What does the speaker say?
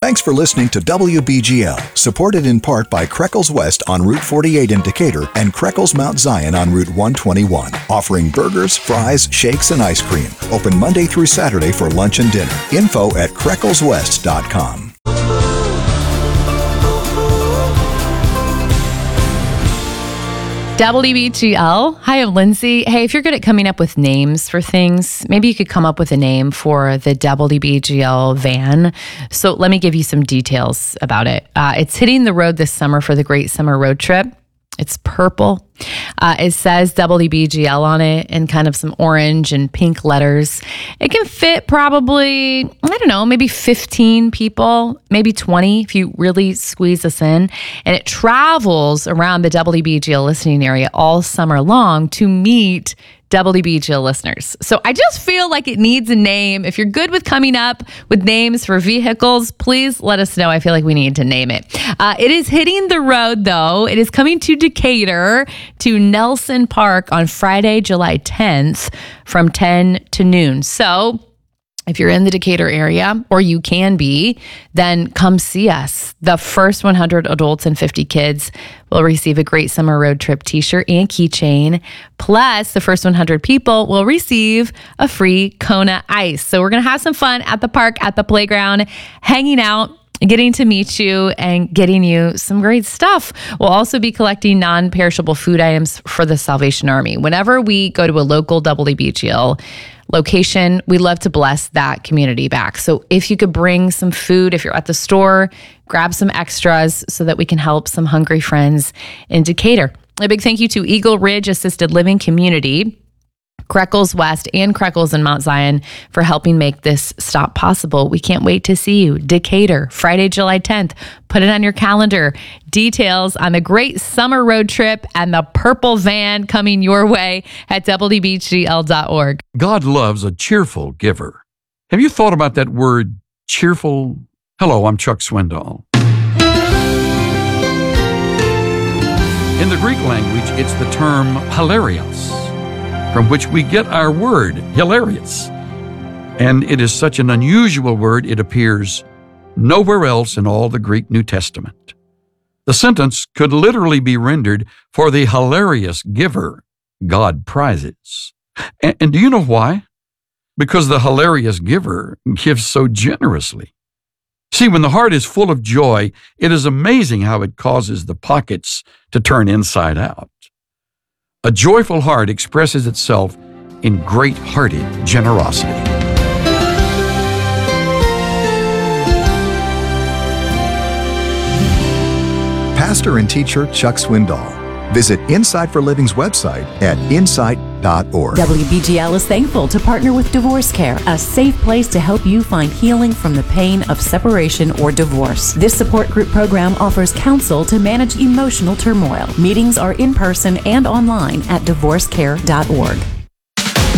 Thanks for listening to WBGL, supported in part by Kreckles West on Route 48 in Decatur and Kreckles Mount Zion on Route 121, offering burgers, fries, shakes, and ice cream. Open Monday through Saturday for lunch and dinner. Info at CracklesWest.com. WBGL. Hi, I'm Lindsay. Hey, if you're good at coming up with names for things, maybe you could come up with a name for the WBGL van. So let me give you some details about it. It's hitting the road this summer for the Great Summer Road Trip. It's purple. It says WBGL on it in kind of some orange and pink letters. It can fit probably, maybe 15 people, maybe 20 if you really squeeze us in. And it travels around the WBGL listening area all summer long to meet WBGL listeners. So I just feel like it needs a name. If you're good with coming up with names for vehicles, please let us know. I feel like we need to name it. It is hitting the road, though. It is coming to Decatur, to Nelson Park on Friday, July 10th from 10 to noon. So if you're in the Decatur area, or you can be, then come see us. The first 100 adults and 50 kids will receive a Great Summer Road Trip t-shirt and keychain. Plus, the first 100 people will receive a free Kona ice. So we're going to have some fun at the park, at the playground, hanging out, getting to meet you and getting you some great stuff. We'll also be collecting non-perishable food items for the Salvation Army. Whenever we go to a local WBGL location, we love to bless that community back. So if you could bring some food, if you're at the store, grab some extras so that we can help some hungry friends in Decatur. A big thank you to Eagle Ridge Assisted Living Community, Kreckles West, and Kreckles in Mount Zion for helping make this stop possible. We can't wait to see you. Decatur, Friday, July 10th. Put it on your calendar. Details on the Great Summer Road Trip and the purple van coming your way at WBGL.org. God loves a cheerful giver. Have you thought about that word, cheerful? Hello, I'm Chuck Swindoll. In the Greek language, it's the term hilarios, from which we get our word, hilarious. And it is such an unusual word, it appears nowhere else in all the Greek New Testament. The sentence could literally be rendered, for the hilarious giver, God prizes. And do you know why? Because the hilarious giver gives so generously. See, when the heart is full of joy, it is amazing how it causes the pockets to turn inside out. A joyful heart expresses itself in great-hearted generosity. Pastor and teacher Chuck Swindoll. Visit Insight for Living's website at insight.org. WBGL is thankful to partner with Divorce Care, a safe place to help you find healing from the pain of separation or divorce. This support group program offers counsel to manage emotional turmoil. Meetings are in person and online at divorcecare.org.